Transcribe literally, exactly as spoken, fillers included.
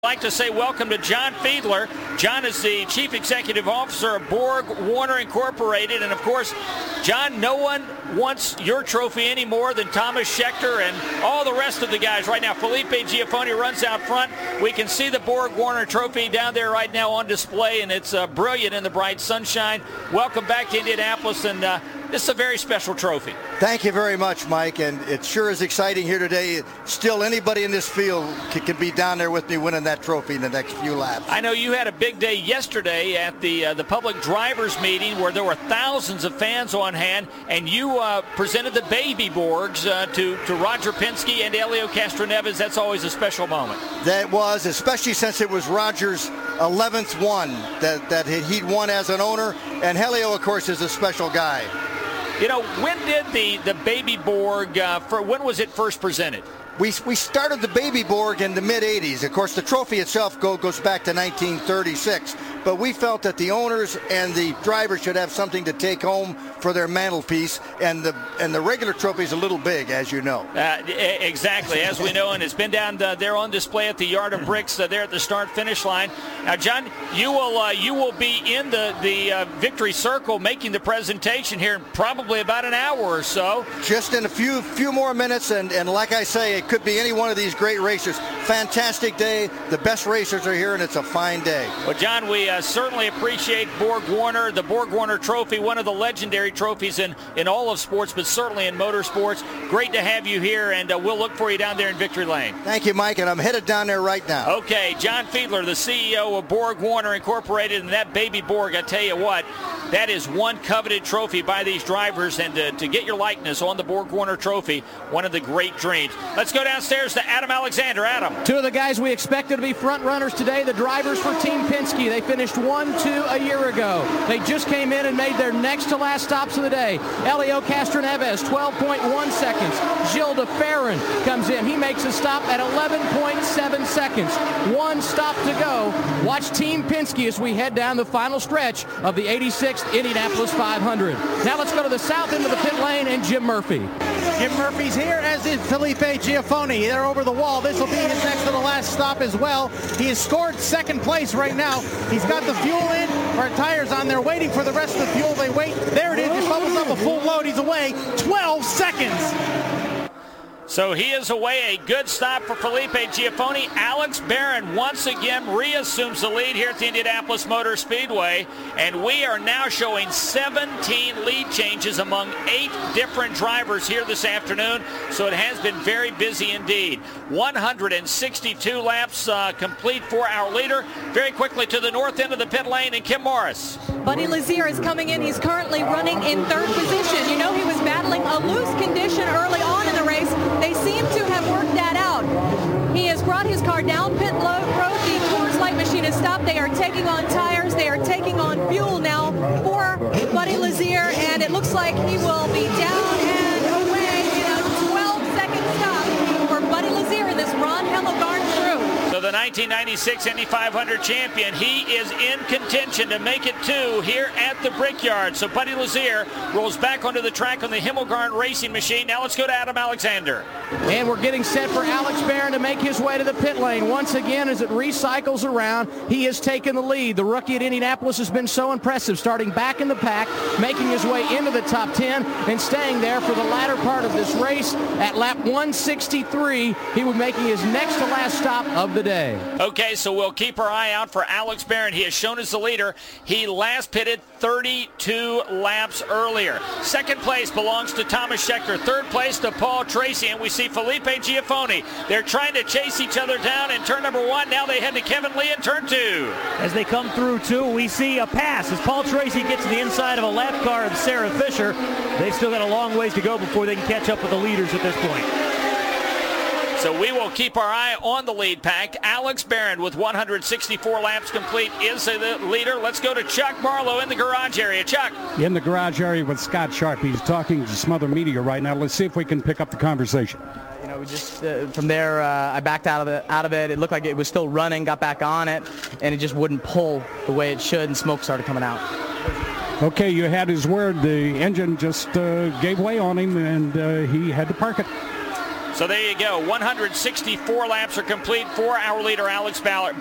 I'd like to say welcome to John Fiedler. John is the Chief Executive Officer of Borg Warner Incorporated. And, of course, John, no one wants your trophy any more than Thomas Scheckter and all the rest of the guys right now. Felipe Giafoni runs out front. We can see the Borg Warner trophy down there right now on display, and it's uh, brilliant in the bright sunshine. Welcome back to Indianapolis, and uh, this is a very special trophy. Thank you very much, Mike, and it sure is exciting here today. Still, anybody in this field can, can be down there with me winning that trophy in the next few laps. I know you had a big day yesterday at the uh, the public drivers meeting where there were thousands of fans on hand, and you uh, presented the baby Borgs uh, to, to Roger Penske and Helio Castroneves. That's always a special moment. That was, especially since it was Roger's eleventh one that, that he'd won as an owner, and Helio, of course, is a special guy. You know, when did the, the baby Borg, uh, for, when was it first presented? We, we started the baby Borg in the mid eighties. Of course, the trophy itself go, goes back to nineteen thirty-six. But we felt that the owners and the drivers should have something to take home for their mantelpiece, and the and the regular trophy is a little big, as you know. Uh, exactly, as we know, and it's been down uh, there on display at the Yard of Bricks uh, there at the start-finish line. Now, John, you will uh, you will be in the the uh, victory circle making the presentation here in probably about an hour or so. Just in a few few more minutes, and and like I say, it could be any one of these great racers. Fantastic day. The best racers are here, and it's a fine day. Well, John, we uh, certainly appreciate Borg Warner, the Borg Warner Trophy, one of the legendary trophies in, in all of sports, but certainly in motorsports. Great to have you here, and uh, we'll look for you down there in Victory Lane. Thank you, Mike, and I'm headed down there right now. Okay, John Fiedler, the C E O of Borg Warner Incorporated, and that baby Borg, I tell you what, that is one coveted trophy by these drivers, and to, to get your likeness on the Borg Warner Trophy, one of the great dreams. Let's go downstairs to Adam Alexander. Adam. Two of the guys we expected to be front runners today, the drivers for Team Penske. They finished one two a year ago. They just came in and made their next to last stops of the day. Helio Castroneves, twelve point one seconds. Gilles de Ferran comes in. He makes a stop at eleven point seven seconds. One stop to go. Watch Team Penske as we head down the final stretch of the eighty-sixth Indianapolis five hundred. Now let's go to the south end of the pit lane and Jim Murphy. Jim Murphy's here, as is Felipe Giafoni. They're over the wall. This will be his next to the last stop as well. He has scored second place right now. He's got the fuel in, or tires on there, waiting for the rest of the fuel. They wait. There it is. He bubbles up a full load. He's away. twelve seconds. So he is away. A good stop for Felipe Giafoni. Alex Barron once again reassumes the lead here at the Indianapolis Motor Speedway. And we are now showing seventeen lead changes among eight different drivers here this afternoon. So it has been very busy indeed. one hundred sixty-two laps uh, complete for our leader. Very quickly to the north end of the pit lane, and Kim Morris. Buddy Lazier is coming in. He's currently running in third position. You know, he was battling a loose condition early on in the race. They seem to have worked that out. He has brought his car down pit road. The Coors Light machine has stopped. They are taking on tires. They are taking on fuel now for Buddy Lazier, and it looks like he will be down and away in a twelve second stop for Buddy Lazier in this Ron Hellegarn crew. So the nineteen ninety-six Indy five hundred champion, he is in contention to make it two here at the Brickyard. So Buddy Lazier rolls back onto the track on the Himmelgarn racing machine. Now let's go to Adam Alexander. And we're getting set for Alex Barron to make his way to the pit lane. Once again, as it recycles around, he has taken the lead. The rookie at Indianapolis has been so impressive, starting back in the pack, making his way into the top ten, and staying there for the latter part of this race. At lap one sixty-three, he was making his next to last stop of the day. Okay, so we'll keep our eye out for Alex Barron. He has shown as the leader. He last pitted thirty-two laps earlier. Second place belongs to Thomas Scheckter. Third place to Paul Tracy, and we see Felipe Giafoni. They're trying to chase each other down in turn number one. Now they head to Kevin Lee in turn two. As they come through two, we see a pass as Paul Tracy gets to the inside of a lap car of Sarah Fisher. They've still got a long ways to go before they can catch up with the leaders at this point. So we will keep our eye on the lead pack. Alex Barron with one hundred sixty-four laps complete is the leader. Let's go to Chuck Barlow in the garage area. Chuck. In the garage area with Scott Sharp. He's talking to some other media right now. Let's see if we can pick up the conversation. You know, we just uh, from there, uh, I backed out of it. Out of it. It looked like it was still running. Got back on it, and it just wouldn't pull the way it should, and smoke started coming out. Okay, you had his word. The engine just uh, gave way on him, and uh, he had to park it. So there you go. one hundred sixty-four laps are complete for our leader, Alex Ballard.